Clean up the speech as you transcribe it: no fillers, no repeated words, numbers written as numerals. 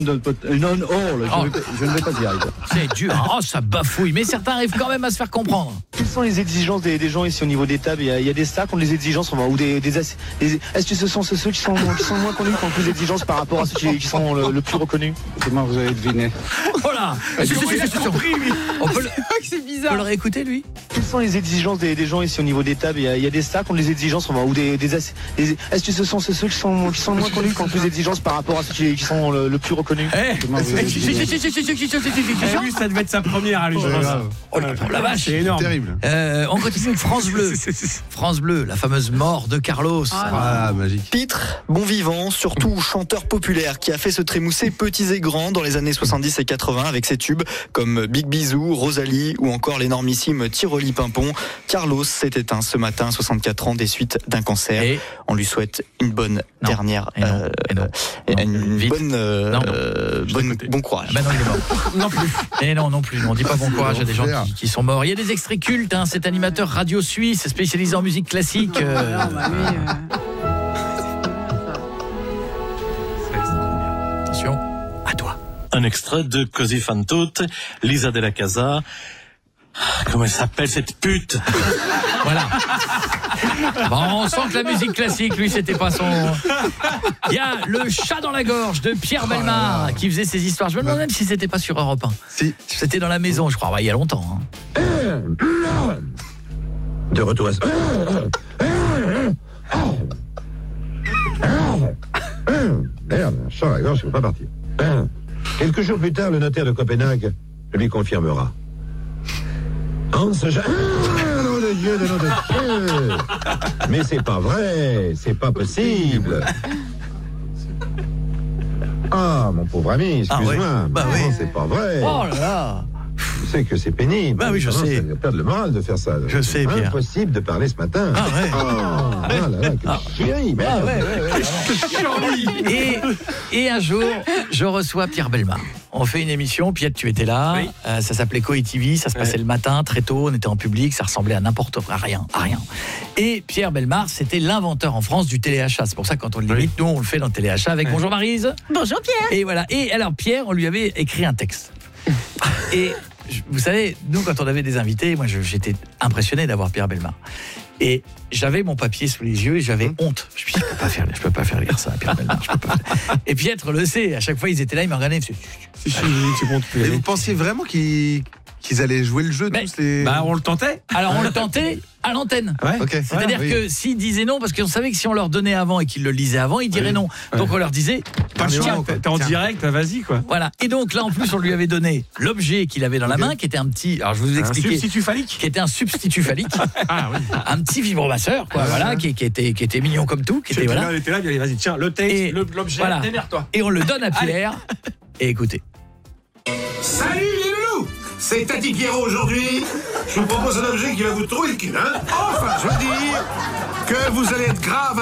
Non, je ne vais pas y arriver. C'est dur, hein. Oh, ça bafouille, mais certains arrivent quand même à se faire comprendre. Quelles sont les exigences des gens ici au niveau des tables? Il y a des stars qui ont des exigences, ou est-ce que ce sont ceux qui sont moins connus qui ont plus d'exigences par rapport à ceux qui sont le plus reconnus? Comment vous avez deviné? Voilà. On peut le réécouter, lui? Quelles sont les exigences des gens ici au niveau des tables? Il y a des stars qui ont des exigences, est-ce que ce sont ceux qui sont moins connus qui ont plus d'exigences par rapport à ceux qui sont le plus reconnus? Lui, ça devait être sa première à lui, je pense. Oh la vache, c'est énorme. Terrible. On continue avec France Bleu. France Bleu, la fameuse mort de Carlos. Ah, magique. Pitre, bon vivant, surtout chanteur populaire qui a fait se trémousser petits et grands dans les années 70 et 80 avec ses tubes comme Big Bisou, Rosalie ou encore l'énormissime Tiroli Pimpon. Carlos s'est éteint ce matin, 64 ans, des suites d'un cancer. Et on lui souhaite une bonne dernière, bon courage. Ben non, il est mort. Non plus. Et non plus. On dit pas bon courage à des gens qui sont morts. Il y a des extraits cultes. Cet animateur radio suisse spécialisé en musique classique. Attention, à toi. Un extrait de Così fan tutte, Lisa della Casa. Comment elle s'appelle cette pute? Voilà. Bon, on sent que la musique classique, lui, c'était pas son. Il y a le chat dans la gorge de Pierre Bellemare qui faisait ses histoires. Je me demande même si c'était pas sur Europe 1. Si. C'était dans la maison, je crois, il y a longtemps. De retour à... Merde, un chat à la gorge, je ne peux pas partir. Quelques jours plus tard, le notaire de Copenhague lui confirmera. Hans Jean... nom de Dieu, de nom de Dieu. Mais c'est pas vrai, c'est pas possible. Ah, mon pauvre ami, excuse-moi. Ah oui. Bah non, oui. c'est pas vrai. Oh là là. Tu sais que c'est pénible. Bah oui, je sais. Ça va perdre le moral de faire ça. Je sais, Pierre. Impossible de parler ce matin. Ah ouais. Ah là là, quelle chierie, merde. Et un jour, je reçois Pierre Bellemare. On fait une émission, Pierre, tu étais là. Oui. Ça s'appelait Coé TV, ça se passait le matin, très tôt, on était en public, ça ressemblait à n'importe quoi, à rien. Et Pierre Bellemare, c'était l'inventeur en France du téléachat. C'est pour ça que quand on l'imite, nous, on le fait dans le téléachat avec Bonjour Maryse. Bonjour Pierre. Et voilà. Et alors Pierre, on lui avait écrit un texte. Et vous savez, nous, quand on avait des invités, moi, j'étais impressionné d'avoir Pierre Bellemare. Et j'avais mon papier sous les yeux et j'avais honte. Je me suis dit, je peux pas faire lire ça, Pierre Bellemare. Et Pietre le sait. À chaque fois, ils étaient là, ils me regardaient. Et vous pensiez vraiment qu'ils allaient jouer le jeu tous les... Bah, on le tentait. Alors, on le tentait à l'antenne. Ouais. Ok. C'est-à-dire que s'ils disaient non, parce qu'on savait que si on leur donnait avant et qu'ils le lisaient avant, ils diraient non. Donc on leur disait Pas le choix. tiens. T'es en direct, vas-y, quoi. Voilà. Et donc là, en plus, on lui avait donné l'objet qu'il avait dans la main, qui était un petit. Alors je vous Un expliquer. substitut phallique. Qui était un substitut phallique. Ah oui. Un petit vibromasseur, quoi. Voilà, qui était mignon comme tout, qui était voilà. Il était là, allez, vas-y, tiens, le texte, Et l'objet, voilà. démerde-toi. Et on le donne à Pierre. Et écoutez. Salut les loulous, c'est Tati Pierrot aujourd'hui. Je vous propose un objet qui va vous trouver le cul, hein. Enfin, je veux dire que vous allez être grave